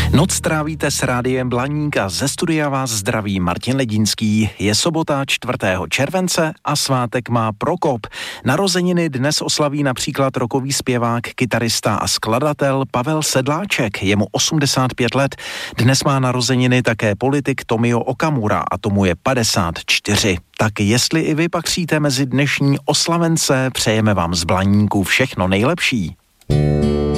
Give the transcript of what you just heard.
Noc trávíte s Rádiem Blaník a ze studia vás zdraví Martin Ledínský. Je sobota 4. července a svátek má Prokop. Narozeniny dnes oslaví například rockový zpěvák, kytarista a skladatel Pavel Sedláček. Je mu 85 let. Dnes má narozeniny také politik Tomio Okamura a tomu je 54. Tak jestli i vy patříte mezi dnešní oslavence, přejeme vám z Blaníku všechno nejlepší.